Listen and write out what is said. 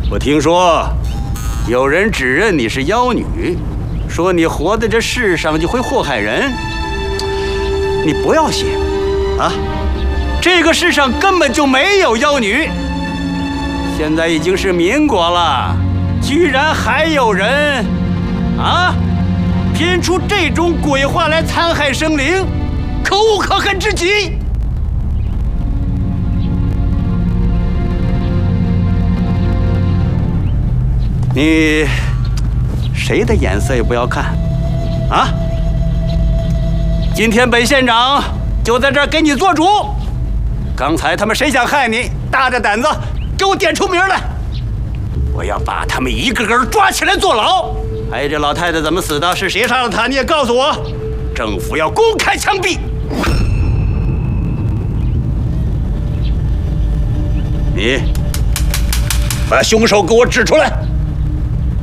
我听说有人指认你是妖女，说你活在这世上就会祸害人。你不要信啊！这个世上根本就没有妖女。现在已经是民国了，居然还有人啊编出这种鬼话来残害生灵，可恶可恨之极！你谁的眼色也不要看啊！今天本县长就在这儿给你做主。刚才他们谁想害你，大着胆子给我点出名来！我要把他们一个个抓起来坐牢。还有这老太太怎么死的，是谁杀了她，你也告诉我。政府要公开枪毙。你把凶手给我指出来。